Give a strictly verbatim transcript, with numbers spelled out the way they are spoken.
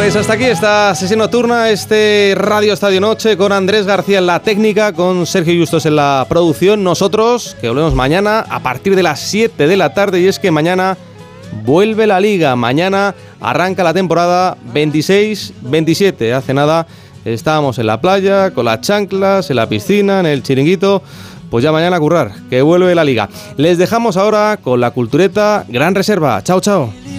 Pues hasta aquí esta sesión nocturna, este Radio Estadio Noche, con Andrés García en la técnica, con Sergio Justos en la producción. Nosotros, que volvemos mañana a partir de las siete de la tarde, y es que mañana vuelve la Liga. Mañana arranca la temporada veintiséis veintisiete. Hace nada estábamos en la playa, con las chanclas, en la piscina, en el chiringuito. Pues ya mañana a currar, que vuelve la Liga. Les dejamos ahora con la cultureta Gran Reserva. Chao, chao.